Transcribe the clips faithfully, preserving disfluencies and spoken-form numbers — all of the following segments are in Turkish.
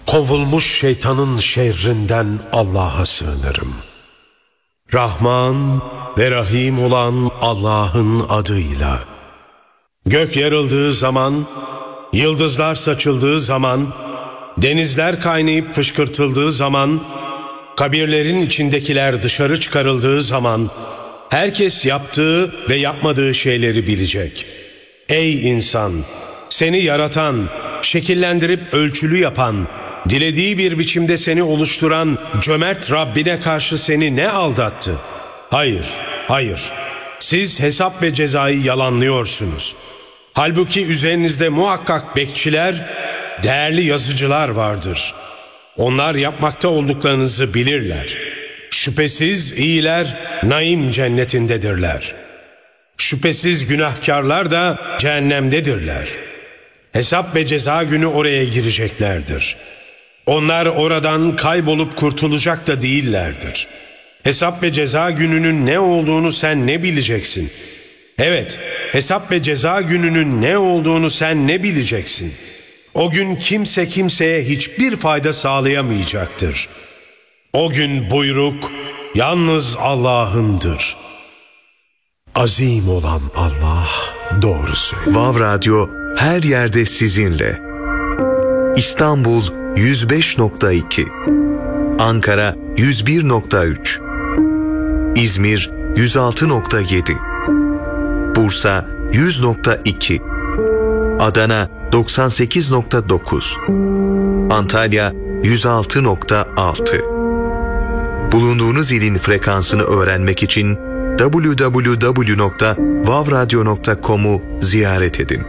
kovulmuş şeytanın şerrinden Allah'a sığınırım. Rahman ve Rahim olan Allah'ın adıyla. Gök yarıldığı zaman, yıldızlar saçıldığı zaman, denizler kaynayıp fışkırtıldığı zaman, kabirlerin içindekiler dışarı çıkarıldığı zaman, herkes yaptığı ve yapmadığı şeyleri bilecek. Ey insan! Seni yaratan, şekillendirip ölçülü yapan, dilediği bir biçimde seni oluşturan cömert Rabbine karşı seni ne aldattı? Hayır, hayır. Siz hesap ve cezayı yalanlıyorsunuz. Halbuki üzerinizde muhakkak bekçiler, değerli yazıcılar vardır. Onlar yapmakta olduklarınızı bilirler. Şüphesiz iyiler naim cennetindedirler. Şüphesiz günahkarlar da cehennemdedirler. Hesap ve ceza günü oraya gireceklerdir. Onlar oradan kaybolup kurtulacak da değillerdir. Hesap ve ceza gününün ne olduğunu sen ne bileceksin? Evet, hesap ve ceza gününün ne olduğunu sen ne bileceksin? O gün kimse kimseye hiçbir fayda sağlayamayacaktır. O gün buyruk yalnız Allah'ındır. Azim olan Allah doğru söylüyor. Vav Radyo her yerde sizinle. İstanbul yüz beş nokta iki, Ankara yüz bir nokta üç, İzmir yüz altı nokta yedi, Bursa yüz nokta iki, Adana doksan sekiz nokta dokuz, Antalya yüz altı nokta altı. Bulunduğunuz ilin frekansını öğrenmek için double-u double-u double-u nokta vav radyo nokta com'u ziyaret edin.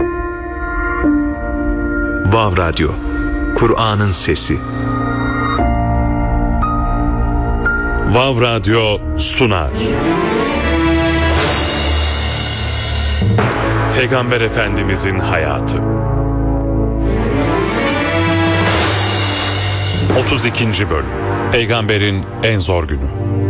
Vav Radyo, Kur'an'ın sesi. Vav Radyo sunar. Peygamber Efendimizin hayatı. otuz ikinci bölüm. Peygamberin en zor günü.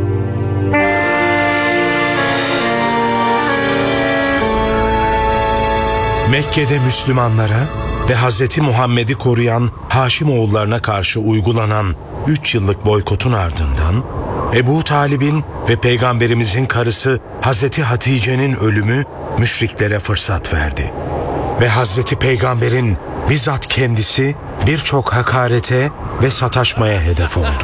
Mekke'de Müslümanlara ve Hazreti Muhammed'i koruyan Haşimoğullarına karşı uygulanan üç yıllık boykotun ardından Ebu Talib'in ve Peygamberimizin karısı Hazreti Hatice'nin ölümü müşriklere fırsat verdi. Ve Hazreti Peygamber'in bizzat kendisi birçok hakarete ve sataşmaya hedef oldu.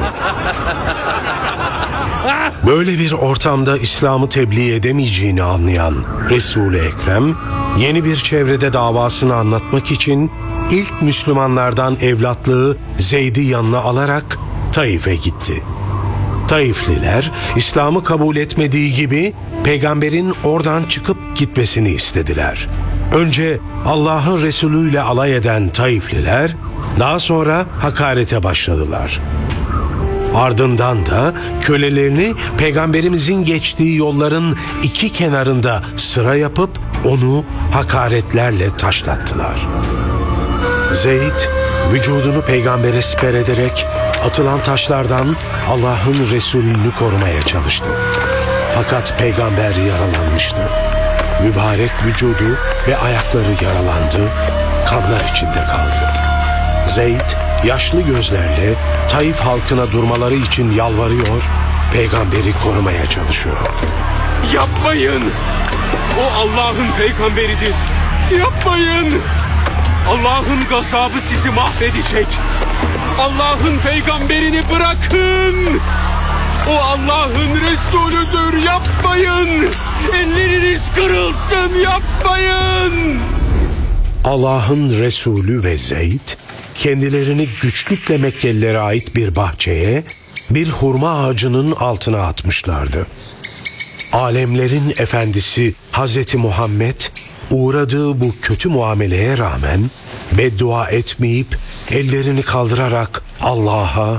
Böyle bir ortamda İslam'ı tebliğ edemeyeceğini anlayan Resul-i Ekrem, yeni bir çevrede davasını anlatmak için ilk Müslümanlardan evlatlığı Zeyd'i yanına alarak Taif'e gitti. Taifliler İslam'ı kabul etmediği gibi peygamberin oradan çıkıp gitmesini istediler. Önce Allah'ın Resulü ile alay eden Taifliler daha sonra hakarete başladılar. Ardından da kölelerini peygamberimizin geçtiği yolların iki kenarında sıra yapıp onu hakaretlerle taşlattılar. Zeyd vücudunu peygambere siper ederek atılan taşlardan Allah'ın Resulünü korumaya çalıştı. Fakat peygamber yaralanmıştı. Mübarek vücudu ve ayakları yaralandı, kanlar içinde kaldı. Zeyd yaşlı gözlerle Taif halkına durmaları için yalvarıyor, peygamberi korumaya çalışıyor. Yapmayın! O Allah'ın peygamberidir. Yapmayın! Allah'ın gazabı sizi mahvedecek. Allah'ın peygamberini bırakın! O Allah'ın Resulüdür. Yapmayın! Elleriniz kırılsın. Yapmayın! Allah'ın Resulü ve Zeyd kendilerini güçlükle Mekkelilere ait bir bahçeye, bir hurma ağacının altına atmışlardı. Alemlerin efendisi Hazreti Muhammed uğradığı bu kötü muameleye rağmen beddua etmeyip ellerini kaldırarak Allah'a,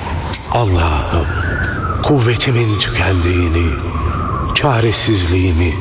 Allah'ım kuvvetimin tükendiğini, çaresizliğimi